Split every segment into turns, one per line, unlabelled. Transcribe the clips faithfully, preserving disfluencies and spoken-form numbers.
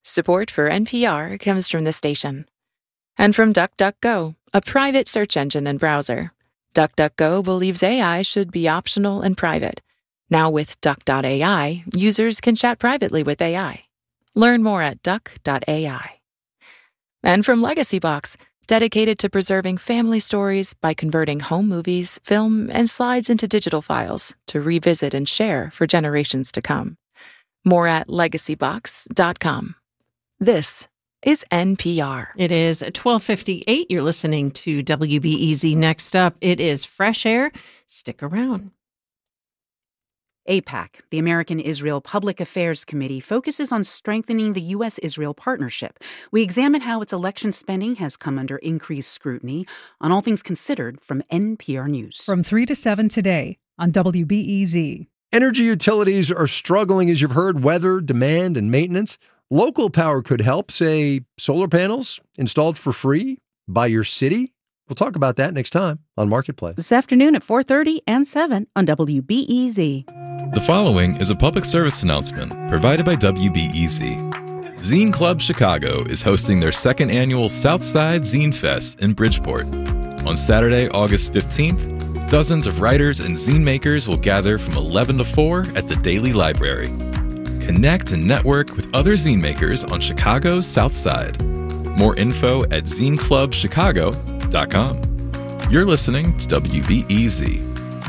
Support for N P R comes from the station. And from DuckDuckGo, a private search engine and browser. DuckDuckGo believes A I should be optional and private. Now with Duck dot A I, users can chat privately with A I. Learn more at Duck dot A I. And from LegacyBox, dedicated to preserving family stories by converting home movies, film, and slides into digital files to revisit and share for generations to come. More at legacy box dot com. This is N P R.
It is twelve fifty-eight. You're listening to W B E Z. Next up, it is Fresh Air. Stick around.
AIPAC, the American Israel Public Affairs Committee, focuses on strengthening the U S Israel partnership. We examine how its election spending has come under increased scrutiny on All Things Considered from N P R News.
From three to seven today on W B E Z.
Energy utilities are struggling, as you've heard, weather, demand, and maintenance. Local power could help, say, solar panels installed for free by your city. We'll talk about that next time on Marketplace.
This afternoon at four thirty and seven on W B E Z.
The following is a public service announcement provided by W B E Z. Zine Club Chicago is hosting their second annual Southside Zine Fest in Bridgeport. On Saturday, August fifteenth, dozens of writers and zine makers will gather from eleven to four at the Daily Library. Connect and network with other zine makers on Chicago's South Side. More info at zine club chicago dot com. You're listening to W B E Z.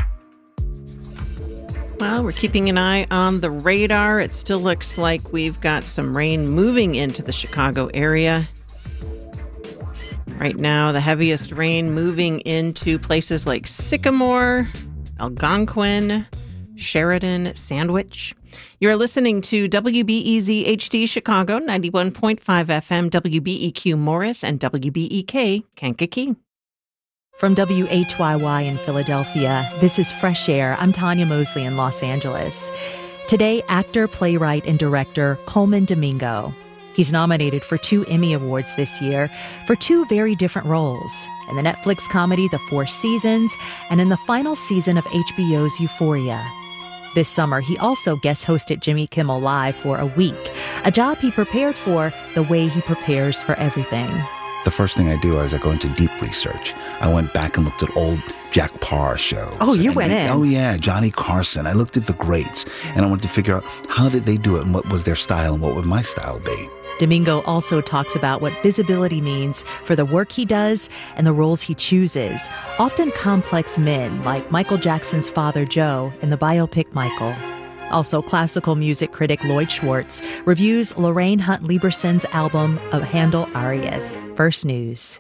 Well, we're keeping an eye on the radar. It still looks like we've got some rain moving into the Chicago area. Right now, the heaviest rain moving into places like Sycamore, Algonquin, Sheridan, Sandwich. You're listening to W B E Z H D Chicago, ninety-one point five F M, W B E Q Morris, and W B E K Kankakee.
From W H Y Y in Philadelphia, this is Fresh Air. I'm Tanya Mosley in Los Angeles. Today, actor, playwright, and director Colman Domingo. He's nominated for two Emmy Awards this year for two very different roles, in the Netflix comedy The Four Seasons and in the final season of H B O's Euphoria. This summer, he also guest hosted Jimmy Kimmel Live for a week, a job he prepared for the way he prepares for everything.
The first thing I do is I go into deep research. I went back and looked at old Jack Paar shows.
Oh, you
and
went
they,
in.
Oh, yeah, Johnny Carson. I looked at the greats, and I wanted to figure out how did they do it and what was their style and what would my style be.
Domingo also talks about what visibility means for the work he does and the roles he chooses, often complex men like Michael Jackson's father, Joe, in the biopic Michael. Also, classical music critic Lloyd Schwartz reviews Lorraine Hunt Lieberson's album of Handel arias. First News.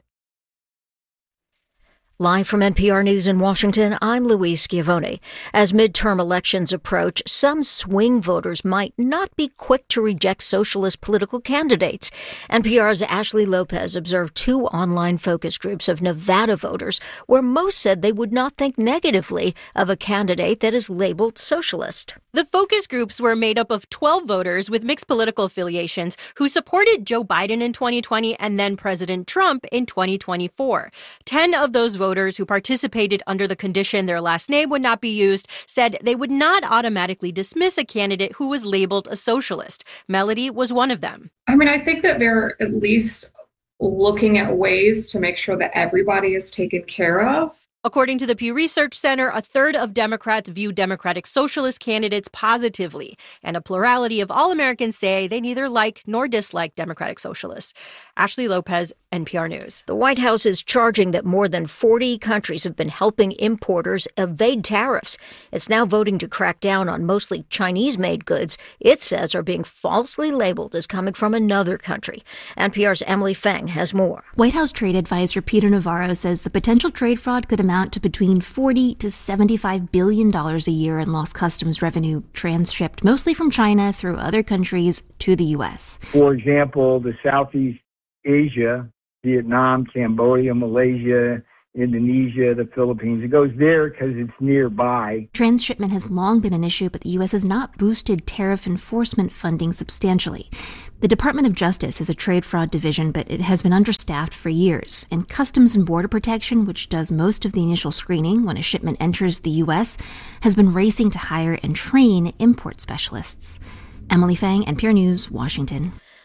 Live from N P R News in Washington, I'm Louise Schiavone. As midterm elections approach, some swing voters might not be quick to reject socialist political candidates. N P R's Ashley Lopez observed two online focus groups of Nevada voters where most said they would not think negatively of a candidate that is labeled socialist.
The focus groups were made up of twelve voters with mixed political affiliations who supported Joe Biden in twenty twenty and then President Trump in twenty twenty-four. Ten of those voters who participated under the condition their last name would not be used said they would not automatically dismiss a candidate who was labeled a socialist. Melody was one of them.
I mean, I think that they're at least looking at ways to make sure that everybody is taken care of.
According to the Pew Research Center, a third of Democrats view Democratic Socialist candidates positively, and a plurality of all Americans say they neither like nor dislike Democratic Socialists. Ashley Lopez, N P R News.
The White House is charging that more than forty countries have been helping importers evade tariffs. It's now voting to crack down on mostly Chinese-made goods it says are being falsely labeled as coming from another country. N P R's Emily Feng has more.
White House trade advisor Peter Navarro says the potential trade fraud could amount to between forty to seventy-five billion dollars a year in lost customs revenue transshipped mostly from China through other countries to the U S.
For example, the Southeast Asia, Vietnam, Cambodia, Malaysia, Indonesia, the Philippines. It goes there because it's nearby.
Transshipment has long been an issue, but the U S has not boosted tariff enforcement funding substantially. The Department of Justice has a trade fraud division, but it has been understaffed for years. And Customs and Border Protection, which does most of the initial screening when a shipment enters the U S, has been racing to hire and train import specialists. Emily Fang, N P R News, Washington.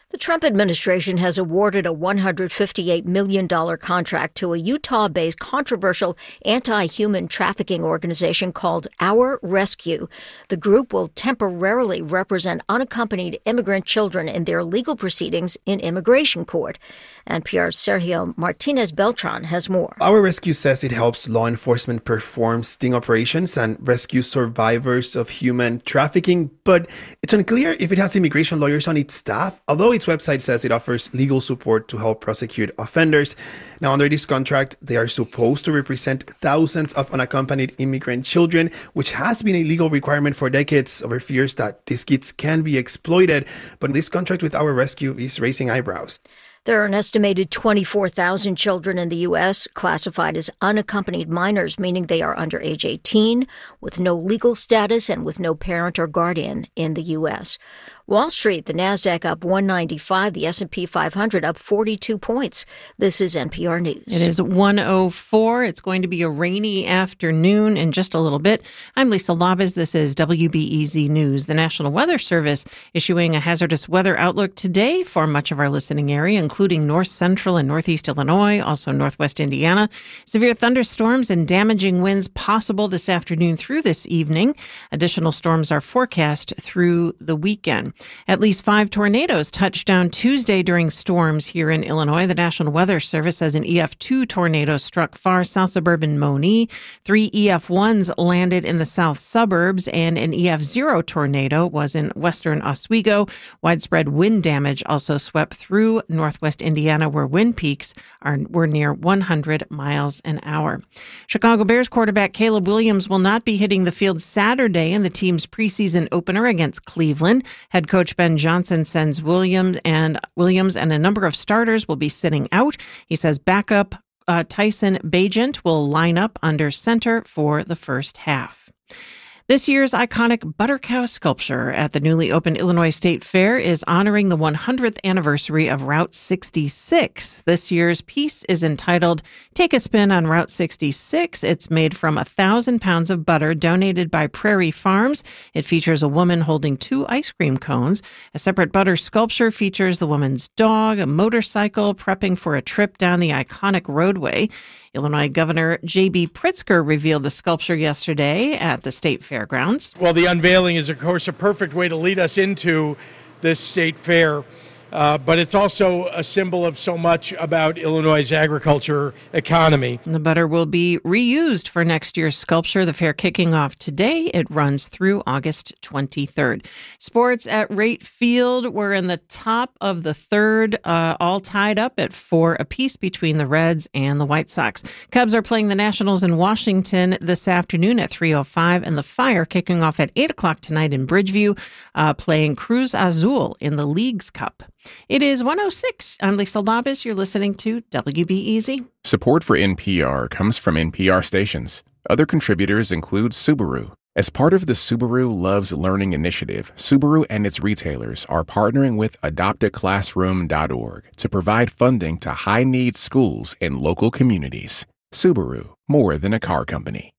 The Trump administration has awarded a one hundred fifty-eight million dollars contract to a Utah-based controversial anti-human trafficking organization called Our Rescue. The group will temporarily represent unaccompanied immigrant children in their legal proceedings in immigration court. N P R's Sergio Martinez Beltran has more.
Our Rescue says it helps law enforcement perform sting operations and rescue survivors of human trafficking, but it's unclear if it has immigration lawyers on its staff, although its website says it offers legal support to help prosecute offenders. Now, under this contract, they are supposed to represent thousands of unaccompanied immigrant children, which has been a legal requirement for decades over fears that these kids can be exploited. But this contract with Our Rescue is raising eyebrows.
There are an estimated twenty-four thousand children in the U S classified as unaccompanied minors, meaning they are under age eighteen, with no legal status and with no parent or guardian in the U S. Wall Street, the Nasdaq up one ninety-five, the S and P five hundred up forty-two points. This is N P R News.
It is one oh four. It's going to be a rainy afternoon in just a little bit. I'm Lisa Labez. This is W B E Z News. The National Weather Service issuing a hazardous weather outlook today for much of our listening area, including north central and northeast Illinois, also northwest Indiana. Severe thunderstorms and damaging winds possible this afternoon through this evening. Additional storms are forecast through the weekend. At least five tornadoes touched down Tuesday during storms here in Illinois. The National Weather Service says an E F two tornado struck far south suburban Monee. Three E F ones landed in the south suburbs, and an E F zero tornado was in western Oswego. Widespread wind damage also swept through northwest Indiana, where wind peaks are were near one hundred miles an hour. Chicago Bears quarterback Caleb Williams will not be hitting the field Saturday in the team's preseason opener against Cleveland. Head coach Ben Johnson sends Williams and Williams and a number of starters will be sitting out. He says backup uh, Tyson Bagent will line up under center for the first half. This year's iconic butter cow sculpture at the newly opened Illinois State Fair is honoring the one hundredth anniversary of Route sixty-six. This year's piece is entitled Take a Spin on Route sixty-six. It's made from a thousand pounds of butter donated by Prairie Farms. It features a woman holding two ice cream cones. A separate butter sculpture features the woman's dog, a motorcycle prepping for a trip down the iconic roadway. Illinois Governor J B Pritzker revealed the sculpture yesterday at the state fairgrounds.
Well, the unveiling is, of course, a perfect way to lead us into this state fair. Uh, but it's also a symbol of so much about Illinois' agriculture economy.
The butter will be reused for next year's sculpture. The fair kicking off today. It runs through August twenty-third. Sports at Rate Field were in the top of the third, uh, all tied up at four apiece between the Reds and the White Sox. Cubs are playing the Nationals in Washington this afternoon at three oh five, and the Fire kicking off at eight o'clock tonight in Bridgeview, uh, playing Cruz Azul in the League's Cup. It is one oh six. I'm Lisa Labez. You're listening to W B E Z.
Support for N P R comes from N P R stations. Other contributors include Subaru. As part of the Subaru Loves Learning initiative, Subaru and its retailers are partnering with adopt a classroom dot org to provide funding to high-needs schools in local communities. Subaru, more than a car company.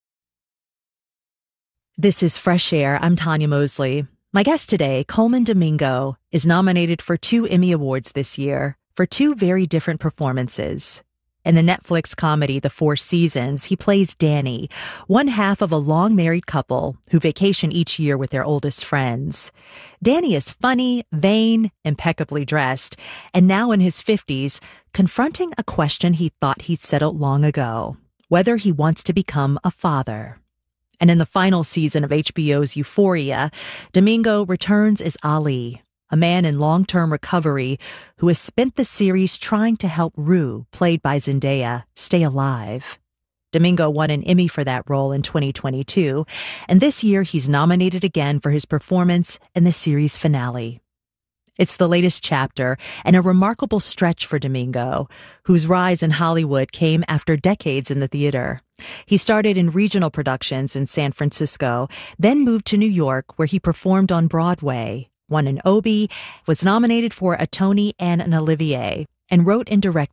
This is Fresh Air. I'm Tanya Mosley. My guest today, Colman Domingo, is nominated for two Emmy Awards this year for two very different performances. In the Netflix comedy The Four Seasons, he plays Danny, one half of a long-married couple who vacation each year with their oldest friends. Danny is funny, vain, impeccably dressed, and now in his fifties, confronting a question he thought he'd settled long ago, whether he wants to become a father. And in the final season of H B O's Euphoria, Domingo returns as Ali, a man in long-term recovery who has spent the series trying to help Rue, played by Zendaya, stay alive. Domingo won an Emmy for that role in twenty twenty-two, and this year he's nominated again for his performance in the series finale. It's the latest chapter and a remarkable stretch for Domingo, whose rise in Hollywood came after decades in the theater. He started in regional productions in San Francisco, then moved to New York, where he performed on Broadway, won an Obie, was nominated for a Tony and an Olivier, and wrote and directed